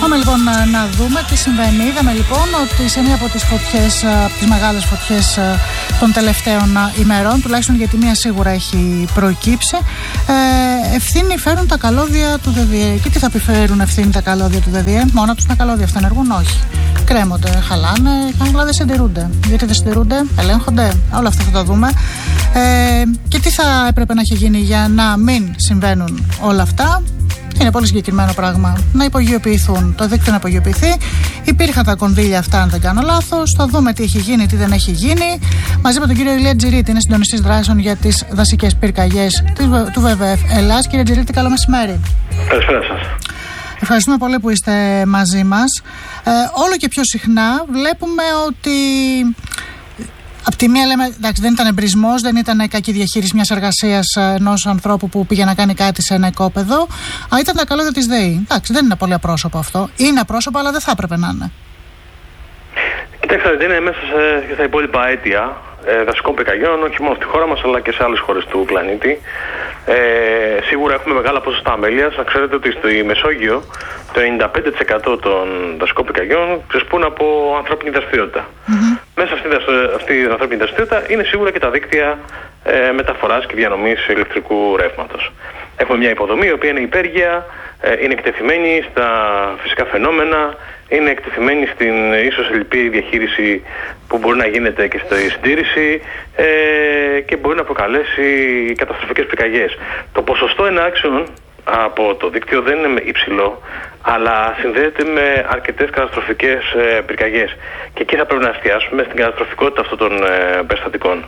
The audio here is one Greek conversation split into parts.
Πάμε λοιπόν να δούμε τι συμβαίνει. Είδαμε λοιπόν ότι σε μία από τις φωτιές, τις μεγάλες φωτιές των τελευταίων ημερών, τουλάχιστον γιατί μία σίγουρα έχει προκύψει, ευθύνη φέρουν τα καλώδια του ΔΔΕ. Και τι θα επιφέρουν ευθύνη τα καλώδια του ΔΔΕ? Μόνα τους τα καλώδια αυτά ενεργούν? Όχι. Κρέμονται, χαλάνε, αλλά δεν συντηρούνται. Γιατί δεν συντηρούνται? Ελέγχονται. Όλα αυτά θα τα δούμε. Και τι θα έπρεπε να έχει γίνει για να μην συμβαίνουν όλα αυτά? Είναι πολύ συγκεκριμένο πράγμα. Να υπογειοποιηθούν. Το δίκτυο να υπογειοποιηθεί. Υπήρχαν τα κονδύλια αυτά, αν δεν κάνω λάθος. Θα δούμε τι έχει γίνει, τι δεν έχει γίνει. Μαζί με τον κύριο Ηλία Τζιρίτη, είναι συντονιστής δράσεων για τις δασικές πυρκαγιές του ΒΒΕΦ Ελλάς. Κύριε Τζιρίτη, καλό μεσημέρι. Καλησπέρα σας. Ευχαριστούμε πολύ που είστε μαζί μας. Όλο και πιο συχνά βλέπουμε ότι απ' τη μία λέμε, εντάξει, δεν ήταν εμπρισμός, δεν ήταν κακή διαχείριση μιας εργασίας ενός ανθρώπου που πήγε να κάνει κάτι σε ένα οικόπεδο. Ήταν τα καλώδια της ΔΕΗ. Εντάξει, δεν είναι πολύ απρόσωπο αυτό. Είναι απρόσωπο, αλλά δεν θα έπρεπε να είναι. Κοιτάξτε, δεν είναι μέσα στα υπόλοιπα αίτια δασικών πυρκαγιών, όχι μόνο στη χώρα μας, αλλά και σε άλλες χώρες του πλανήτη. Σίγουρα έχουμε μεγάλα ποσοστά αμέλειας. Να ξέρετε ότι στη Μεσόγειο το 95% των δασικών πυρκαγιών ξεσπούν από ανθρώπινη δραστηριότητα. Μέσα αυτή την ανθρώπινη δραστηριότητα είναι σίγουρα και τα δίκτυα μεταφοράς και διανομής ηλεκτρικού ρεύματος. Έχουμε μια υποδομή η οποία είναι υπέργεια, είναι εκτεθειμένη στα φυσικά φαινόμενα, είναι εκτεθειμένη στην ίσως λυπή διαχείριση που μπορεί να γίνεται και στη συντήρηση και μπορεί να προκαλέσει καταστροφικές πυρκαγιές. Το ποσοστό ενάξεων από το δίκτυο δεν είναι υψηλό, αλλά συνδέεται με αρκετές καταστροφικές πυρκαγιές. Και εκεί θα πρέπει να εστιάσουμε στην καταστροφικότητα αυτών των περιστατικών.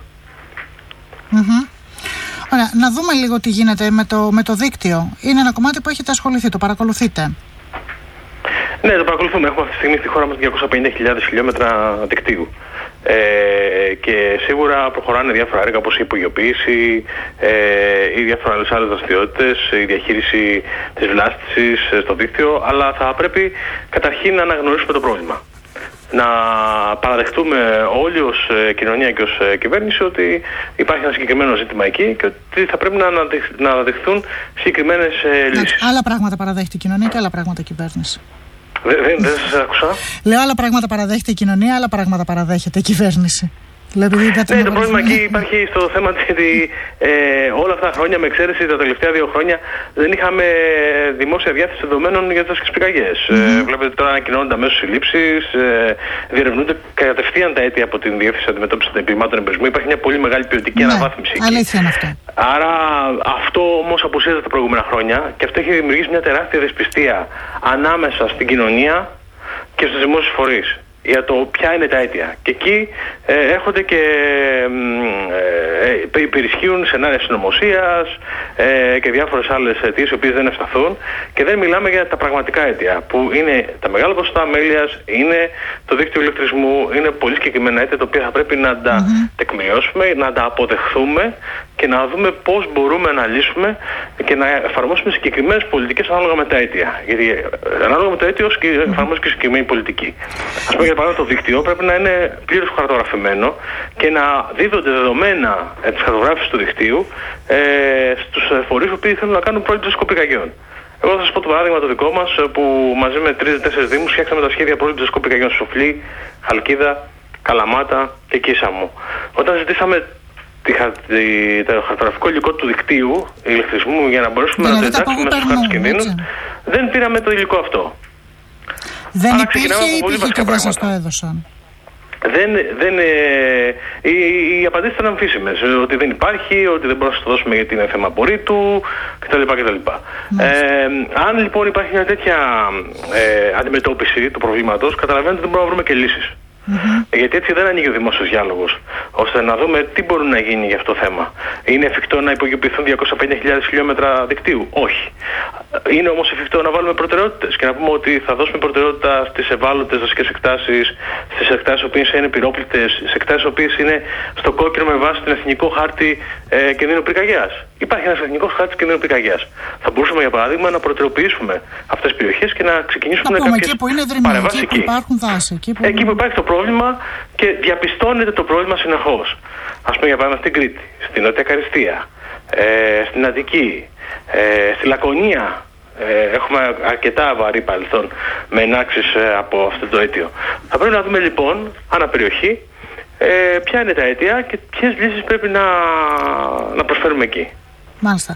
Ωραία, να δούμε λίγο τι γίνεται με το δίκτυο. Είναι ένα κομμάτι που έχετε ασχοληθεί, το παρακολουθείτε? Ναι, το παρακολουθούμε. Έχουμε αυτή τη στιγμή στη χώρα μας 250.000 χιλιόμετρα δικτύου. Και σίγουρα προχωράνε διάφορα έργα όπως η υπογειοποίηση ή διάφορες άλλες δραστηριότητες, η διαχείριση της βλάστησης στο δίκτυο, αλλά θα πρέπει καταρχήν να αναγνωρίσουμε το πρόβλημα. Να παραδεχτούμε όλοι ως κοινωνία και ως κυβέρνηση ότι υπάρχει ένα συγκεκριμένο ζήτημα εκεί και ότι θα πρέπει να αναδειχθούν συγκεκριμένες λύσεις. Άλλα πράγματα παραδέχεται η κοινωνία και άλλα πράγματα η κυβέρνηση. Δεν σας άκουσα. Λέω, άλλα πράγματα παραδέχεται η κοινωνία, άλλα πράγματα παραδέχεται η κυβέρνηση. Ναι, το πρόβλημα εκεί υπάρχει στο θέμα ότι όλα αυτά τα χρόνια, με εξαίρεση τα τελευταία 2 χρόνια, δεν είχαμε δημόσια διάθεση δεδομένων για τις δασικές πυρκαγιές. Βλέπετε τώρα ανακοινώνονται αμέσως συλλήψεις, διερευνούνται κατευθείαν τα αίτια από την Διεύθυνση Αντιμετώπισης των Εγκλημάτων Εμπρισμού. Υπάρχει μια πολύ μεγάλη ποιοτική αναβάθμιση. Αλήθεια είναι αυτό. Άρα αυτό όμως απουσίαζε τα προηγούμενα χρόνια και αυτό έχει δημιουργήσει μια τεράστια δυσπιστία ανάμεσα στην κοινωνία και στους δημόσιους φορείς για το ποια είναι τα αίτια. Και εκεί έρχονται και υπερισχύουν σενάρια συνωμοσίας και διάφορες άλλες αιτίες οι οποίες δεν ευσταθούν και δεν μιλάμε για τα πραγματικά αίτια που είναι τα μεγάλα ποσοστά αμέλειας, είναι το δίκτυο ηλεκτρισμού, είναι πολύ συγκεκριμένα αίτια τα οποία θα πρέπει να τα τεκμηριώσουμε, να τα αποδεχθούμε και να δούμε πώς μπορούμε να λύσουμε και να εφαρμόσουμε συγκεκριμένες πολιτικές ανάλογα με τα αίτια. Γιατί ανάλογα με το αίτιο εφαρμόζεται και συγκεκριμένη πολιτική. Ας πούμε, για παράδειγμα, το δίκτυο πρέπει να είναι πλήρως χαρτογραφημένο και να δίδονται δεδομένα της χαρτογράφησης του δικτύου στους φορείς που θέλουν να κάνουν πρόληψη δασικών πυρκαγιών. Εγώ θα σας πω το παράδειγμα το δικό μας, που μαζί με 3-4 δήμους φτιάξαμε τα σχέδια πρόληψης δασικών πυρκαγιών στο Σοφλή, Χαλκίδα, Καλαμάτα και Κίσαμο. Όταν ζητήσαμε το χαρτογραφικό υλικό του δικτύου ηλεκτρισμού για να μπορέσουμε να το εντάξουμε στους χάρτες κινδύνους, δεν πήραμε το υλικό αυτό. Δεν υπήρχε ή υπήρχε και δεν σας το έδωσαν? Οι απαντήσεις ήταν αμφίσιμες. Ότι δεν υπάρχει, ότι δεν μπορούμε να το δώσουμε γιατί είναι θέμα απορρίτου κτλ. Αν λοιπόν υπάρχει μια τέτοια αντιμετώπιση του προβλήματος, καταλαβαίνετε ότι δεν μπορούμε να βρούμε και λύσεις. Γιατί έτσι δεν ανοίγει ο δημόσιος διάλογος, ώστε να δούμε τι μπορεί να γίνει για αυτό το θέμα. Είναι εφικτό να υπογειοποιηθούν 250.000 χιλιόμετρα δικτύου? Όχι. Είναι όμως εφικτό να βάλουμε προτεραιότητες και να πούμε ότι θα δώσουμε προτεραιότητα στις ευάλωτες δασικές εκτάσεις, στις εκτάσεις που είναι πυρόπληκτες, στις εκτάσεις που είναι στο κόκκινο με βάση τον εθνικό χάρτη κινδύνου πυρκαγιάς. Υπάρχει ένας εθνικός χάρτης κινδύνου πυρκαγιάς. Θα μπορούσαμε, για παράδειγμα, να προτεραιοποιήσουμε αυτές τις περιοχές και να ξεκινήσουμε κάποιες παρεμβάσεις εκεί. Εκεί που υπάρχει το πρόβλημα και διαπιστώνεται το πρόβλημα συνεχώς. Ας πούμε, για παράδειγμα, στην Κρήτη, στην Νότια Καριστία, στην Αττική, στη Λακωνία, Έχουμε αρκετά βαρύ παρελθόν με ενάξεις από αυτό το αίτιο. Θα πρέπει να δούμε λοιπόν, ανά περιοχή, ποια είναι τα αίτια και ποιες λύσεις πρέπει να προσφέρουμε εκεί. Μάλιστα.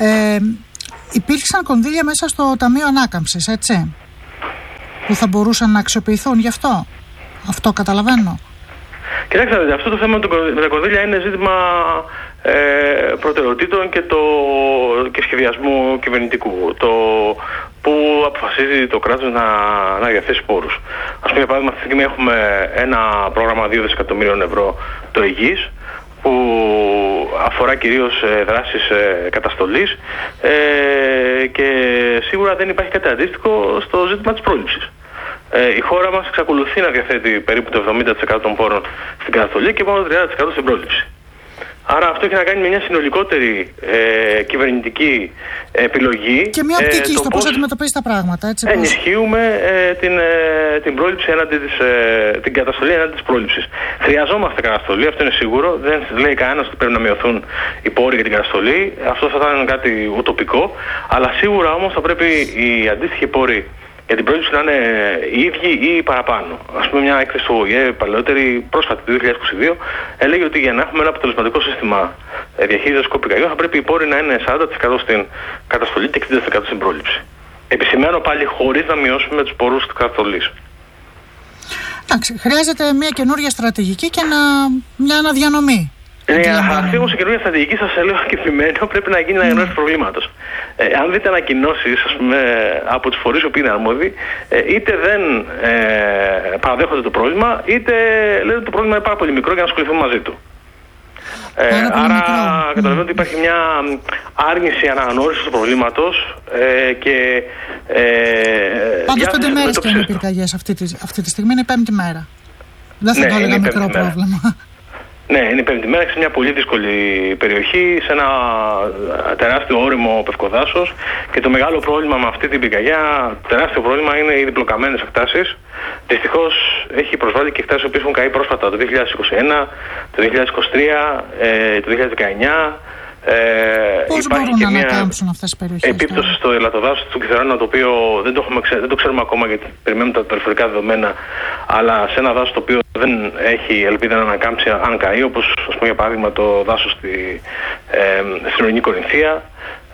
Υπήρξαν κονδύλια μέσα στο Ταμείο Ανάκαμψης, έτσι, που θα μπορούσαν να αξιοποιηθούν γι' αυτό. Αυτό καταλαβαίνω. Κοιτάξτε, αυτό το θέμα με τα κονδύλια είναι ζήτημα προτεραιοτήτων και σχεδιασμού κυβερνητικού. Το που αποφασίζει το κράτος να διαθέσει πόρους. Ας πούμε, για παράδειγμα, αυτή τη στιγμή έχουμε ένα πρόγραμμα 2 δισεκατομμύριων ευρώ, το ΕΓΙΣ, που αφορά κυρίως δράσεις καταστολής και σίγουρα δεν υπάρχει κάτι αντίστοιχο στο ζήτημα της πρόληψης. Η χώρα μας εξακολουθεί να διαθέτει περίπου το 70% των πόρων στην καταστολή και μόνο το 30% στην πρόληψη. Άρα αυτό έχει να κάνει με μια συνολικότερη κυβερνητική επιλογή. Και μια οπτική στο πώς αντιμετωπίζει τα πράγματα. Έτσι, ενισχύουμε την πρόληψη την καταστολή έναντι της πρόληψης. Χρειαζόμαστε καταστολή, αυτό είναι σίγουρο. Δεν λέει κανένας ότι πρέπει να μειωθούν οι πόροι για την καταστολή. Αυτό θα ήταν κάτι ουτοπικό. Αλλά σίγουρα όμως θα πρέπει οι αντίστοιχοι πόροι για την πρόληψη να είναι οι ίδιοι ή παραπάνω. Ας πούμε, μια έκθεση του ΟΗΕ παλαιότερη, πρόσφατη, το 2022, έλεγε ότι για να έχουμε ένα αποτελεσματικό σύστημα διαχείρισης κοπικαγιών θα πρέπει οι πόροι να είναι 40% στην καταστολή και 60% στην πρόληψη. Επισημαίνω πάλι χωρίς να μειώσουμε τους πόρους της καταστολής. Εντάξει, χρειάζεται μια καινούργια στρατηγική και μια αναδιανομή. Αυτή όμως η καινούργια στρατηγική, σας λέω και επιμένω, πρέπει να γίνει αναγνώριση προβλήματος. Αν δείτε ανακοινώσεις, ας πούμε, από τους φορείς που είναι αρμόδιοι, είτε δεν παραδέχονται το πρόβλημα, είτε λένε ότι το πρόβλημα είναι πάρα πολύ μικρό για να ασχοληθούν μαζί του. Άρα καταλαβαίνω ότι υπάρχει μια άρνηση αναγνώρισης του προβλήματος και πάντως 5 μέρες και είναι πυρκαγιές αυτή τη στιγμή, είναι η 5η μέρα. Δεν θα το έλεγα μικρό πρόβλημα. Ναι, είναι η 5η μέρα σε μια πολύ δύσκολη περιοχή, σε ένα τεράστιο όριμο πευκοδάσος και το μεγάλο πρόβλημα με αυτή την πυρκαγιά, το τεράστιο πρόβλημα είναι οι διπλοκαμμένες εκτάσεις. Δυστυχώς έχει προσβάλει και εκτάσεις που έχουν καεί πρόσφατα το 2021, το 2023, το 2019. Πώς μπορούν να ανακάμψουν αυτές τις περιοχές? Επίπτωση στο ελαττοδάσος του Κιθερώνα, το οποίο δεν το ξέρουμε ακόμα γιατί περιμένουμε τα περιφερειακά δεδομένα, αλλά σε ένα δάσος το οποίο δεν έχει ελπίδα να ανακάμψει αν καεί, όπως ας πούμε για παράδειγμα το δάσος στην Ορεινή Κορινθία.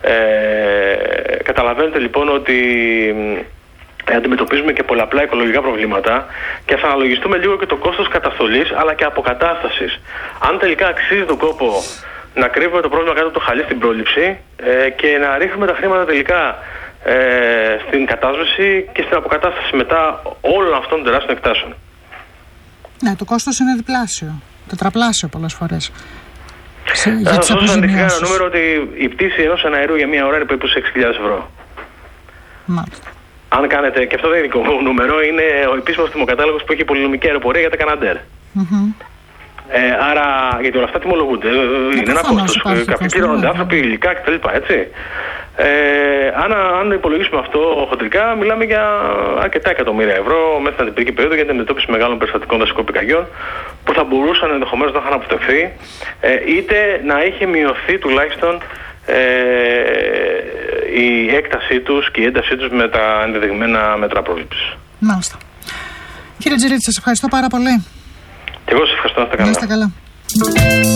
Καταλαβαίνετε λοιπόν ότι αντιμετωπίζουμε και πολλαπλά οικολογικά προβλήματα και ας αναλογιστούμε λίγο και το κόστος καταστολής αλλά και αποκατάστασης. Αν τελικά αξίζει τον κόπο να κρύβουμε το πρόβλημα κάτω από το χαλί στην πρόληψη και να ρίχνουμε τα χρήματα τελικά στην κατάσβεση και στην αποκατάσταση μετά όλων αυτών των τεράστιων εκτάσεων. Ναι, το κόστος είναι διπλάσιο, τετραπλάσιο πολλές φορές. Θα σας δώσω αντικειμενικά ένα νούμερο ότι η πτήση ενός εναερίου για μία ώρα είναι περίπου σε 6.000 ευρώ. Μάλιστα. Αν κάνετε, και αυτό δεν είναι δικό μου νούμερο, είναι ο επίσημος τιμοκατάλογος που έχει η πολυνομική αεροπορία για τα Καναντέρ. Άρα, γιατί όλα αυτά τιμολογούνται. Είναι ένα κόστος. Κάποιοι πληρώνονται άνθρωποι, υλικά κτλ. Έτσι. Αν υπολογίσουμε αυτό χοντρικά, μιλάμε για αρκετά εκατομμύρια ευρώ μέσα στην αντιπυρική περίοδο για την αντιμετώπιση μεγάλων περιστατικών δασικών πυρκαγιών που θα μπορούσαν ενδεχομένως να είχαν αποτευθεί, είτε να είχε μειωθεί τουλάχιστον η έκτασή τους και η έντασή τους με τα ενδεδειγμένα μέτρα πρόληψης. Μάλιστα. Κύριε Τζιρίτη, σας ευχαριστώ πάρα πολύ. Και εγώ σας ευχαριστώ. Να είστε καλά.